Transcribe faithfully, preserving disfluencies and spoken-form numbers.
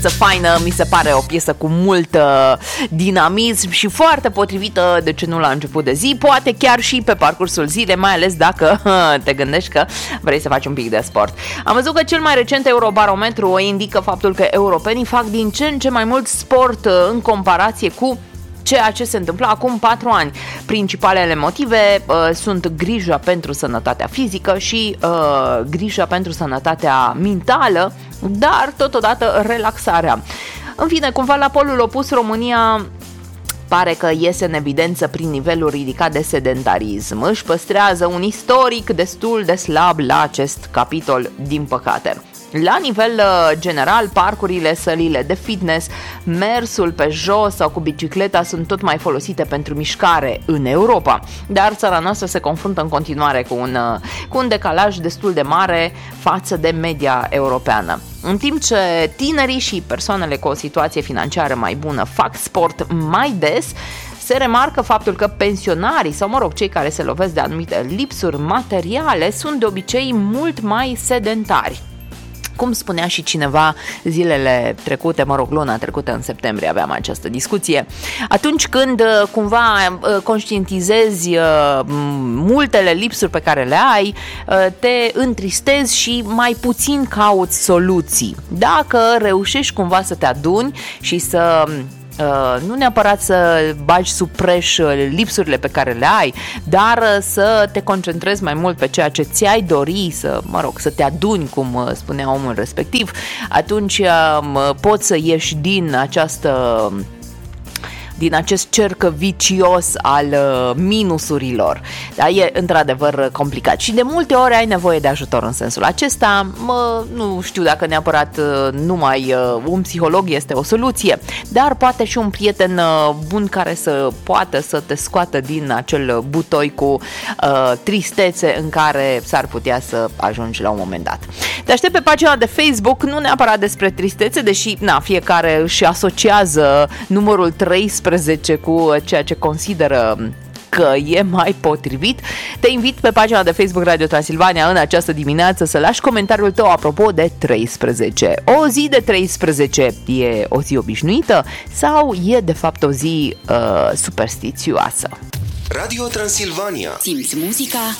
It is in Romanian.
faină, mi se pare o piesă cu mult uh, dinamism și foarte potrivită, de ce nu la început de zi, poate chiar și pe parcursul zilei, mai ales dacă uh, te gândești că vrei să faci un pic de sport. Am văzut că cel mai recent Eurobarometru indică faptul că europenii fac din ce în ce mai mult sport uh, în comparație cu ceea ce se întâmplă acum patru ani. Principalele motive uh, sunt grija pentru sănătatea fizică și uh, grija pentru sănătatea mentală, dar totodată relaxarea. În fine, cumva la polul opus, România pare că iese în evidență prin nivelul ridicat de sedentarism. Își păstrează un istoric destul de slab la acest capitol, din păcate. La nivel uh, general, parcurile, sălile de fitness, mersul pe jos sau cu bicicleta sunt tot mai folosite pentru mișcare în Europa, dar țara noastră se confruntă în continuare cu un, uh, cu un decalaj destul de mare față de media europeană. În timp ce tinerii și persoanele cu o situație financiară mai bună fac sport mai des, se remarcă faptul că pensionarii sau, mă rog, cei care se lovesc de anumite lipsuri materiale sunt de obicei mult mai sedentari. Cum spunea și cineva zilele trecute, mă rog, luna trecută, în septembrie aveam această discuție, atunci când cumva conștientizezi multele lipsuri pe care le ai, te întristezi și mai puțin cauți soluții. Dacă reușești cumva să te aduni și să Uh, nu neapărat să bagi sub preș lipsurile pe care le ai, dar să te concentrezi mai mult pe ceea ce ți-ai dori, să, mă rog, să te aduni, cum spunea omul respectiv, atunci uh, poți să ieși din această din acest cerc vicios al uh, minusurilor. Da, e într-adevăr complicat și de multe ori ai nevoie de ajutor în sensul acesta. Mă, nu știu dacă neapărat uh, numai uh, un psiholog este o soluție, dar poate și un prieten uh, bun care să poată să te scoată din acel butoi cu uh, tristețe în care s-ar putea să ajungi la un moment dat. Te aștept pe pagina de Facebook, nu neapărat despre tristețe, deși na, fiecare își asociază numărul treisprezece cu ceea ce consideră că e mai potrivit. Te invit pe pagina de Facebook Radio Transilvania în această dimineață să lași comentariul tău apropo de treisprezece. O zi de treisprezece e o zi obișnuită sau e de fapt o zi uh, superstițioasă? Radio Transilvania. Simți muzica